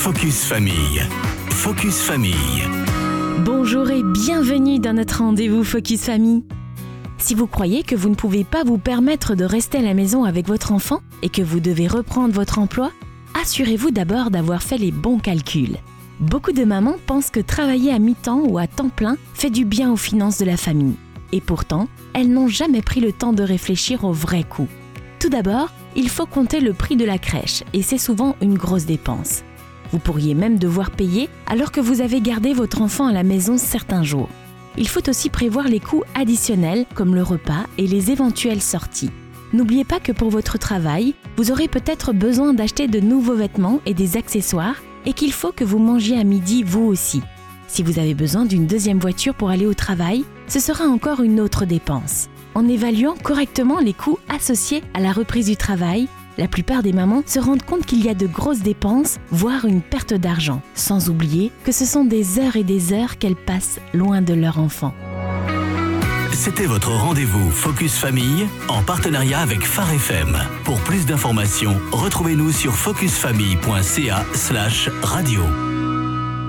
Focus Famille. Focus Famille. Bonjour et bienvenue dans notre rendez-vous Focus Famille. Si vous croyez que vous ne pouvez pas vous permettre de rester à la maison avec votre enfant et que vous devez reprendre votre emploi, assurez-vous d'abord d'avoir fait les bons calculs. Beaucoup de mamans pensent que travailler à mi-temps ou à temps plein fait du bien aux finances de la famille. Et pourtant, elles n'ont jamais pris le temps de réfléchir au vrai coût. Tout d'abord, il faut compter le prix de la crèche et c'est souvent une grosse dépense. Vous pourriez même devoir payer alors que vous avez gardé votre enfant à la maison certains jours. Il faut aussi prévoir les coûts additionnels comme le repas et les éventuelles sorties. N'oubliez pas que pour votre travail, vous aurez peut-être besoin d'acheter de nouveaux vêtements et des accessoires et qu'il faut que vous mangiez à midi vous aussi. Si vous avez besoin d'une deuxième voiture pour aller au travail, ce sera encore une autre dépense. En évaluant correctement les coûts associés à la reprise du travail, la plupart des mamans se rendent compte qu'il y a de grosses dépenses, voire une perte d'argent, sans oublier que ce sont des heures et des heures qu'elles passent loin de leur enfant. C'était votre rendez-vous Focus Famille en partenariat avec Phare FM. Pour plus d'informations, retrouvez-nous sur focusfamille.ca/radio.